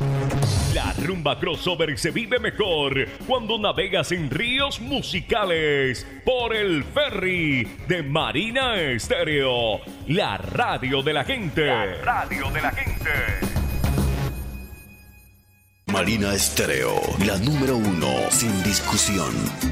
La rumba crossover se vive mejor cuando navegas en ríos musicales por el ferry de Marina Estéreo, la radio de la gente. La radio de la gente. Marina Estéreo, la número 1, sin discusión.